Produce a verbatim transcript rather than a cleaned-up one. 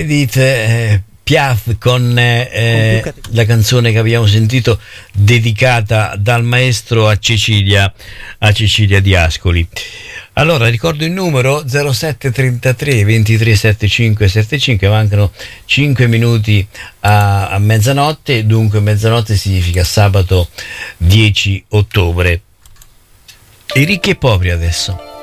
Edith eh, Piaf con eh, la canzone che abbiamo sentito dedicata dal maestro a Cecilia, a Cecilia di Ascoli. Allora ricordo il numero zero sette trentatré ventitré settantacinque settantacinque, mancano cinque minuti a, a mezzanotte, dunque mezzanotte significa sabato dieci ottobre. I ricchi e poveri adesso.